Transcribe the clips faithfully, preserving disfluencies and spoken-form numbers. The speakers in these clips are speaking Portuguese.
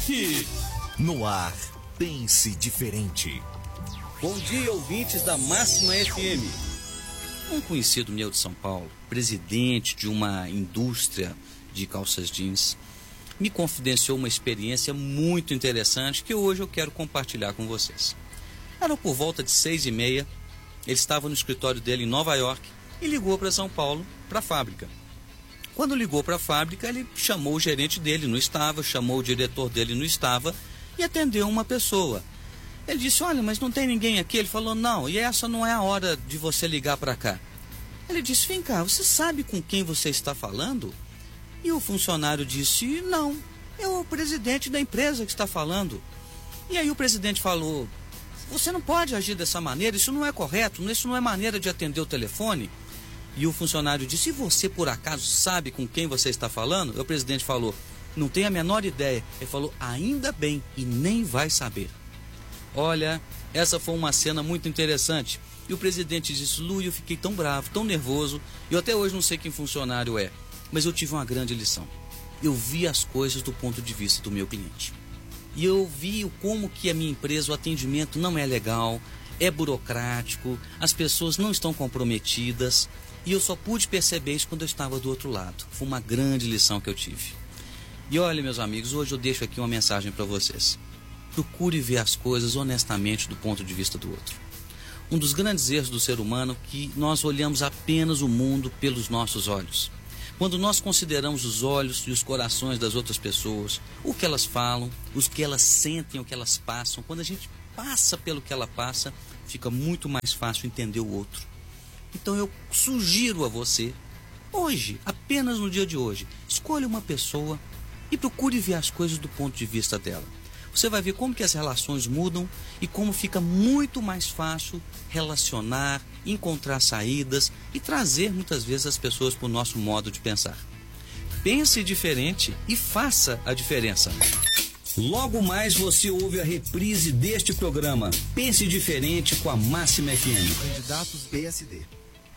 F. No ar, pense diferente. Bom dia, ouvintes da Máxima F M. Um conhecido meu de São Paulo, presidente de uma indústria de calças jeans, me confidenciou uma experiência muito interessante que hoje eu quero compartilhar com vocês. Era por volta de seis e meia, ele estava no escritório dele em Nova York e ligou para São Paulo, para a fábrica. Quando ligou para a fábrica, ele chamou o gerente dele, não estava, chamou o diretor dele, não estava, e atendeu uma pessoa. Ele disse, olha, mas não tem ninguém aqui? Ele falou, não, e essa não é a hora de você ligar para cá. Ele disse, vem cá, você sabe com quem você está falando? E o funcionário disse, não, é o presidente da empresa que está falando. E aí o presidente falou, você não pode agir dessa maneira, isso não é correto, isso não é maneira de atender o telefone. E o funcionário disse, e você por acaso sabe com quem você está falando? E o presidente falou, não tenho a menor ideia. Ele falou, ainda bem, e nem vai saber. Olha, essa foi uma cena muito interessante. E o presidente disse, Lu, eu fiquei tão bravo, tão nervoso, eu até hoje não sei quem funcionário é, mas eu tive uma grande lição. Eu vi as coisas do ponto de vista do meu cliente. E eu vi como que a minha empresa, o atendimento não é legal, é burocrático, as pessoas não estão comprometidas. E eu só pude perceber isso quando eu estava do outro lado. Foi uma grande lição que eu tive. E olha, meus amigos, hoje eu deixo aqui uma mensagem para vocês. Procure ver as coisas honestamente do ponto de vista do outro. Um dos grandes erros do ser humano é que nós olhamos apenas o mundo pelos nossos olhos. Quando nós consideramos os olhos e os corações das outras pessoas, o que elas falam, os que elas sentem, o que elas passam, quando a gente passa pelo que ela passa, fica muito mais fácil entender o outro. Então eu sugiro a você, hoje, apenas no dia de hoje, escolha uma pessoa e procure ver as coisas do ponto de vista dela. Você vai ver como que as relações mudam e como fica muito mais fácil relacionar, encontrar saídas e trazer muitas vezes as pessoas para o nosso modo de pensar. Pense diferente e faça a diferença. Logo mais você ouve a reprise deste programa. Pense diferente com a Máxima F M. Candidatos P S D.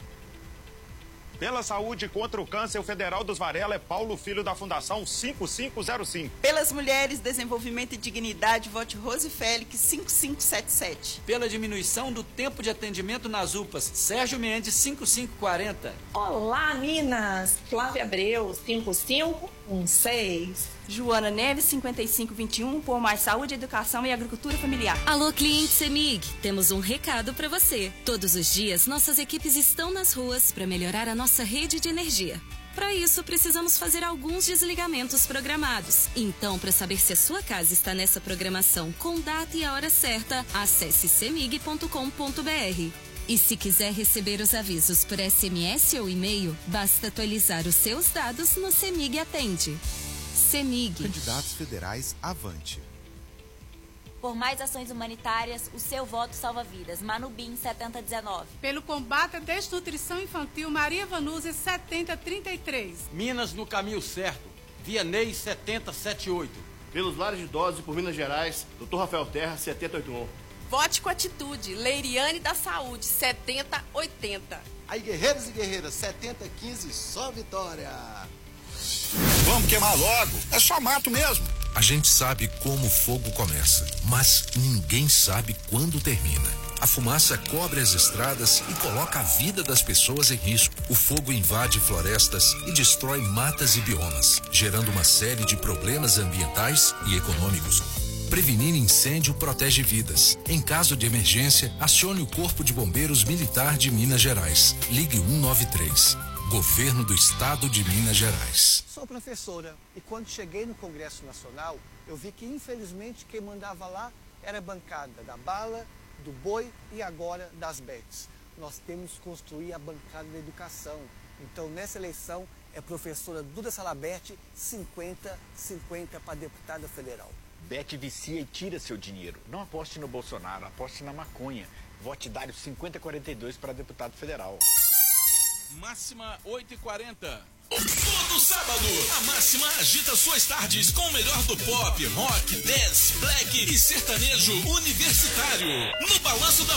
Pela saúde contra o câncer, o Federal dos Varela é Paulo Filho da Fundação cinco cinco zero cinco. Pelas mulheres, desenvolvimento e dignidade, vote Rose Félix cinco cinco sete sete. Pela diminuição do tempo de atendimento nas U P As, Sérgio Mendes cinco cinco quatro zero. Olá, Minas! Flávia Abreu cinco cinco um seis. Joana Neves, cinquenta e cinco vinte e um, por mais saúde, educação e agricultura familiar. Alô, cliente CEMIG, temos um recado para você. Todos os dias, nossas equipes estão nas ruas para melhorar a nossa rede de energia. Para isso, precisamos fazer alguns desligamentos programados. Então, para saber se a sua casa está nessa programação com data e a hora certa, acesse cemig ponto com ponto br. E se quiser receber os avisos por S M S ou e-mail, basta atualizar os seus dados no CEMIG Atende. CEMIG. Candidatos federais Avante. Por mais ações humanitárias, o seu voto salva vidas. Manubim setenta dezenove. Pelo combate à desnutrição infantil, Maria Vanusa setenta trinta e três. Minas no caminho certo. Vianney setenta setenta e oito. Pelos lares de idosos e por Minas Gerais, doutor Rafael Terra setenta oitenta e um. Vote com atitude. Leiriane da Saúde setenta oitenta. Aí, guerreiros e guerreiras, setenta quinze, só vitória. Vamos queimar logo, é só mato mesmo. A gente sabe como o fogo começa, mas ninguém sabe quando termina. A fumaça cobre as estradas e coloca a vida das pessoas em risco. O fogo invade florestas e destrói matas e biomas, gerando uma série de problemas ambientais e econômicos. Prevenir incêndio protege vidas. Em caso de emergência, acione o Corpo de Bombeiros Militar de Minas Gerais. Ligue um nove três. Governo do Estado de Minas Gerais. Sou professora e quando cheguei no Congresso Nacional, eu vi que infelizmente quem mandava lá era a bancada da bala, do boi e agora das bets. Nós temos que construir a bancada da educação. Então nessa eleição é professora Duda Salabert, cinquenta cinquenta para deputada federal. Bet vicia e tira seu dinheiro. Não aposte no Bolsonaro, aposte na maconha. Vote Dário cinquenta quarenta e dois para deputado federal. Máxima oito e quarenta. Todo sábado, a Máxima agita suas tardes com o melhor do pop, rock, dance, black e sertanejo universitário. No Balanço da